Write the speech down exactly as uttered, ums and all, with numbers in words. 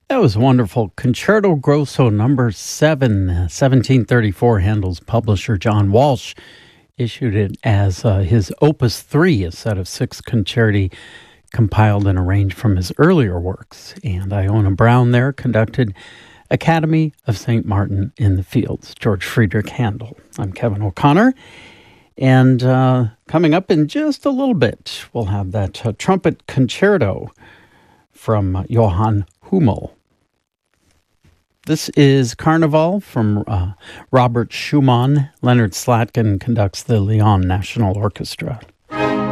That was wonderful. Concerto Grosso number seven, seventeen thirty-four, Handel's publisher John Walsh issued it as uh, his Opus three, a set of six concerti compiled and arranged from his earlier works. And Iona Brown there conducted Academy of Saint Martin in the Fields, George Friedrich Handel. I'm Kevin O'Connor, and uh, coming up in just a little bit, we'll have that uh, trumpet concerto from uh, Johann Hummel. This is Carnival from uh, Robert Schumann. Leonard Slatkin conducts the Lyon National Orchestra.